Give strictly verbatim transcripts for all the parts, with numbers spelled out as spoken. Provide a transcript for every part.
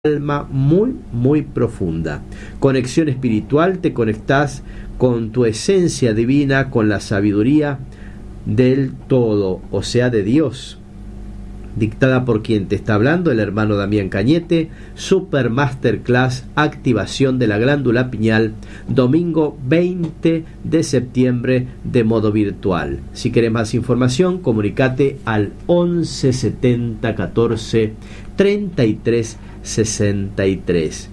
alma muy muy profunda. Conexión espiritual, te conectás con tu esencia divina, con la sabiduría del todo, o sea, de Dios. Dictada por quien te está hablando, el hermano Damián Cañete. Super Masterclass, activación de la glándula pineal, domingo veinte de septiembre, de modo virtual. Si querés más información, comunicate al once setenta catorce treinta y tres sesenta y tres.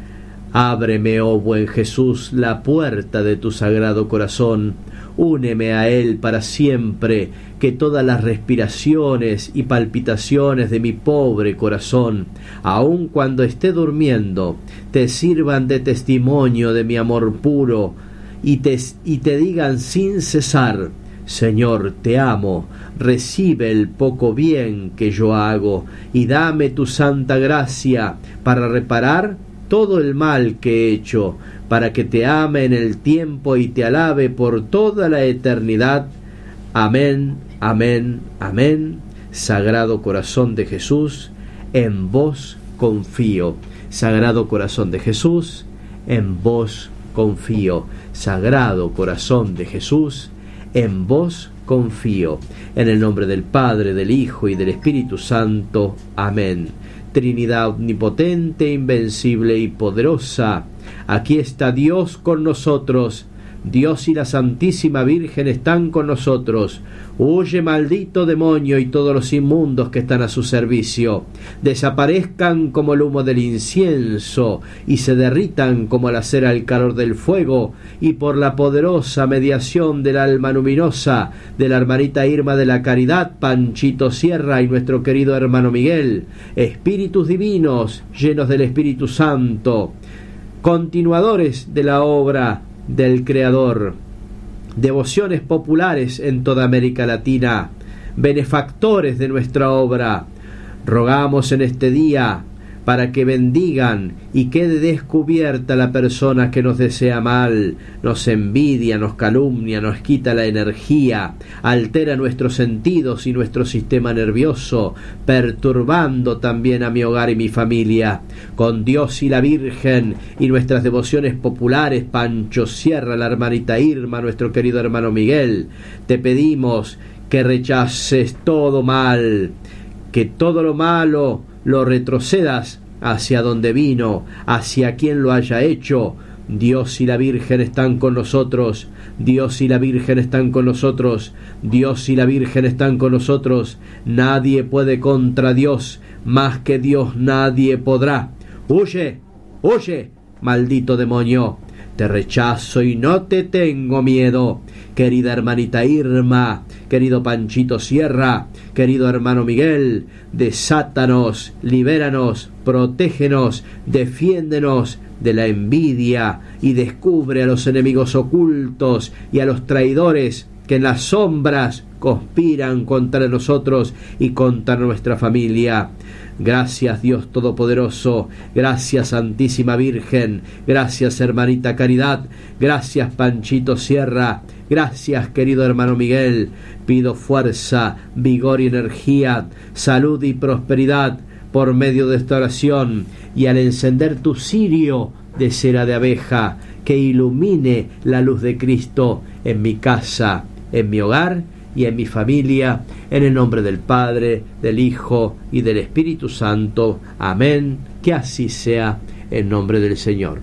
Ábreme, oh buen Jesús, la puerta de tu sagrado corazón. Úneme a él para siempre, que todas las respiraciones y palpitaciones de mi pobre corazón, aun cuando esté durmiendo, te sirvan de testimonio de mi amor puro y te, y te digan sin cesar: Señor, te amo, recibe el poco bien que yo hago y dame tu santa gracia para reparar todo el mal que he hecho, para que te ame en el tiempo y te alabe por toda la eternidad. Amén, amén, amén. Sagrado Corazón de Jesús, en vos confío. Sagrado Corazón de Jesús, en vos confío. Sagrado Corazón de Jesús, en vos confío. En el nombre del Padre, del Hijo y del Espíritu Santo. Amén. Trinidad omnipotente, invencible y poderosa, aquí está Dios con nosotros. Dios y la Santísima Virgen están con nosotros. Huye, maldito demonio, y todos los inmundos que están a su servicio. Desaparezcan como el humo del incienso y se derritan como la cera al calor del fuego, y por la poderosa mediación del alma luminosa de la hermanita Irma de la Caridad, Panchito Sierra y nuestro querido hermano Miguel, espíritus divinos llenos del Espíritu Santo, continuadores de la obra del Creador, devociones populares en toda América Latina, benefactores de nuestra obra, rogamos en este día para que bendigan y quede descubierta la persona que nos desea mal, nos envidia, nos calumnia, nos quita la energía, altera nuestros sentidos y nuestro sistema nervioso, perturbando también a mi hogar y mi familia. Con Dios y la Virgen y nuestras devociones populares, Pancho Sierra, la hermanita Irma, nuestro querido hermano Miguel, te pedimos que rechaces todo mal, que todo lo malo lo retrocedas hacia donde vino, hacia quien lo haya hecho. Dios y la Virgen están con nosotros. Dios y la Virgen están con nosotros. Dios y la Virgen están con nosotros. Nadie puede contra Dios, más que Dios nadie podrá. Huye, huye, maldito demonio. Te rechazo y no te tengo miedo. Querida hermanita Irma, querido Panchito Sierra, querido hermano Miguel, desátanos, libéranos, protégenos, defiéndenos de la envidia y descubre a los enemigos ocultos y a los traidores que en las sombras conspiran contra nosotros y contra nuestra familia. Gracias, Dios Todopoderoso, gracias, Santísima Virgen, gracias, hermanita Caridad, gracias, Panchito Sierra, gracias, querido hermano Miguel. Pido fuerza, vigor y energía, salud y prosperidad por medio de esta oración, y al encender tu cirio de cera de abeja, que ilumine la luz de Cristo en mi casa, en mi hogar y en mi familia, en el nombre del Padre, del Hijo y del Espíritu Santo. Amén. Que así sea, en nombre del Señor.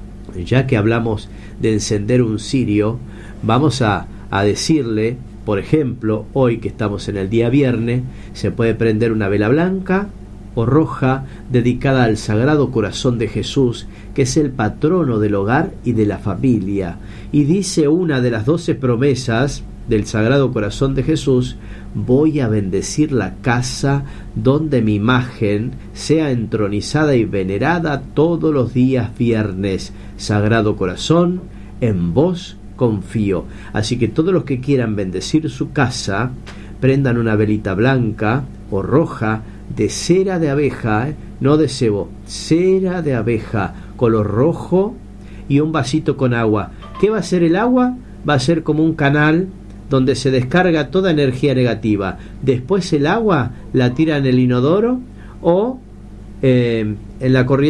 Ya que hablamos de encender un cirio, vamos a, a decirle, por ejemplo, hoy que estamos en el día viernes, se puede prender una vela blanca o roja dedicada al Sagrado Corazón de Jesús, que es el patrono del hogar y de la familia. Y dice una de las doce promesas del Sagrado Corazón de Jesús: voy a bendecir la casa donde mi imagen sea entronizada y venerada todos los días viernes. Sagrado Corazón, en vos confío. Así que todos los que quieran bendecir su casa, prendan una velita blanca o roja de cera de abeja, ¿eh? No de cebo, cera de abeja, color rojo, y un vasito con agua. ¿Qué va a ser el agua? Va a ser como un canal donde se descarga toda energía negativa. Después el agua la tira en el inodoro o eh, en la corriente